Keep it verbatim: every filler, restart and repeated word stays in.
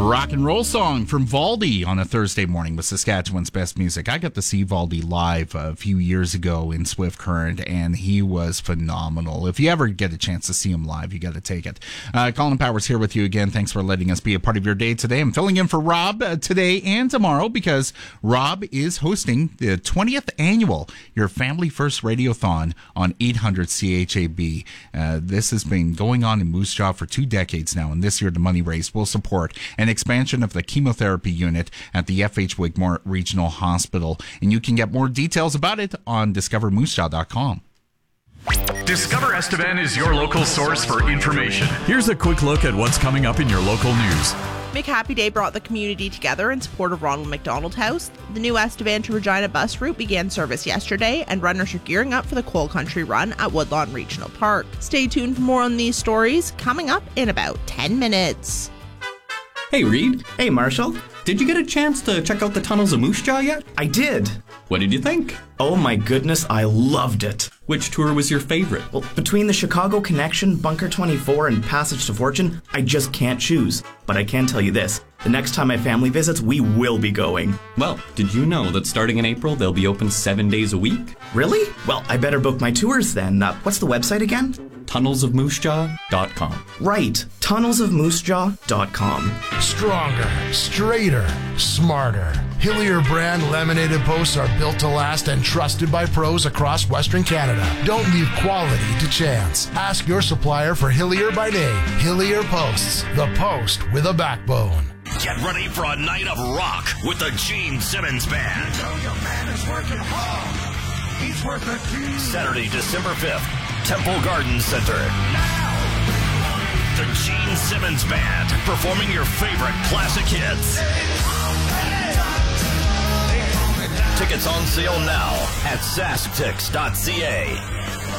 rock and roll song from Valdy on a Thursday morning with Saskatchewan's best music. I got to see Valdy live a few years ago in Swift Current, and he was phenomenal. If you ever get a chance to see him live, you got to take it. Uh, Colin Powers here with you again. Thanks for letting us be a part of your day today. I'm filling in for Rob uh, today and tomorrow because Rob is hosting the twentieth annual Your Family First Radiothon on eight hundred C H A B. Uh, this has been going on in Moose Jaw for two decades now, and this year the money raised will support an expansion of the chemotherapy unit at the F H Wigmore Regional Hospital. And you can get more details about it on discover moose jaw dot com. Discover Estevan is your local source for information. Here's a quick look at what's coming up in your local news. Make Happy Day brought the community together in support of Ronald McDonald House. The new Estevan to Regina bus route began service yesterday, and runners are gearing up for the Coal Country Run at Woodlawn Regional Park. Stay tuned for more on these stories coming up in about ten minutes. Hey, Reed. Hey, Marshall. Did you get a chance to check out the tunnels of Moose Jaw yet? I did. What did you think? Oh my goodness, I loved it. Which tour was your favorite? Well, between the Chicago Connection, Bunker twenty-four, and Passage to Fortune, I just can't choose. But I can tell you this, the next time my family visits, we will be going. Well, did you know that starting in April, they'll be open seven days a week? Really? Well, I better book my tours then. Uh, what's the website again? tunnels of moose jaw dot com. Right, tunnels of moose jaw dot com. Stronger, straighter, smarter. Hillier brand laminated posts are built to last and trusted by pros across Western Canada. Don't leave quality to chance. Ask your supplier for Hillier by name. Hillier Posts, the post with a backbone. Get ready for a night of rock with the Gene Simmons Band. You know your man is working hard. He's worth a team. Saturday, December fifth, Temple Garden Center. Now. The Gene Simmons Band, performing your favorite classic hits. Tickets on sale now at sask tix dot c a.